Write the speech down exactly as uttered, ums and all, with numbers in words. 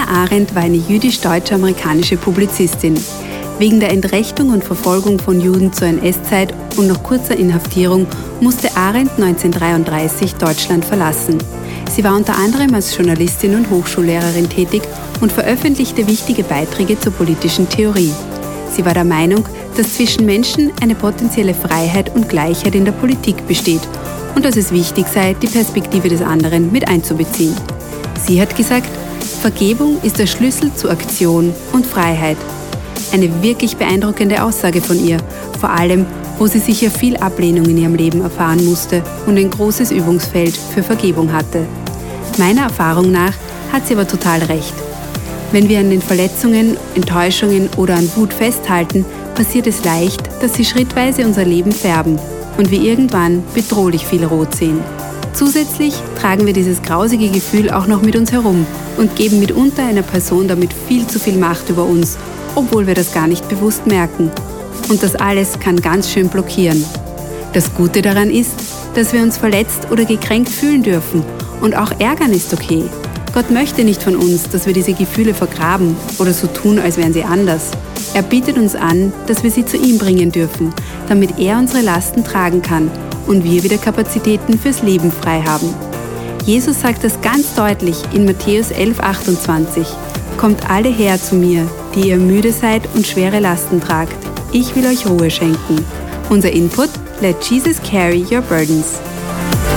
Arendt war eine jüdisch-deutsch-amerikanische Publizistin. Wegen der Entrechtung und Verfolgung von Juden zur N S-Zeit und nach kurzer Inhaftierung musste Arendt neunzehnhundertdreiunddreißig Deutschland verlassen. Sie war unter anderem als Journalistin und Hochschullehrerin tätig und veröffentlichte wichtige Beiträge zur politischen Theorie. Sie war der Meinung, dass zwischen Menschen eine potenzielle Freiheit und Gleichheit in der Politik besteht und dass es wichtig sei, die Perspektive des anderen mit einzubeziehen. Sie hat gesagt, Vergebung ist der Schlüssel zu Aktion und Freiheit. Eine wirklich beeindruckende Aussage von ihr, vor allem, wo sie sicher viel Ablehnung in ihrem Leben erfahren musste und ein großes Übungsfeld für Vergebung hatte. Meiner Erfahrung nach hat sie aber total recht. Wenn wir an den Verletzungen, Enttäuschungen oder an Wut festhalten, passiert es leicht, dass sie schrittweise unser Leben färben und wir irgendwann bedrohlich viel Rot sehen. Zusätzlich tragen wir dieses grausige Gefühl auch noch mit uns herum und geben mitunter einer Person damit viel zu viel Macht über uns, obwohl wir das gar nicht bewusst merken. Und das alles kann ganz schön blockieren. Das Gute daran ist, dass wir uns verletzt oder gekränkt fühlen dürfen und auch ärgern ist okay. Gott möchte nicht von uns, dass wir diese Gefühle vergraben oder so tun, als wären sie anders. Er bietet uns an, dass wir sie zu ihm bringen dürfen, damit er unsere Lasten tragen kann und wir wieder Kapazitäten fürs Leben frei haben. Jesus sagt das ganz deutlich in Matthäus elf achtundzwanzig. Kommt alle her zu mir, die ihr müde seid und schwere Lasten tragt. Ich will euch Ruhe schenken. Unser Input: Let Jesus carry your burdens.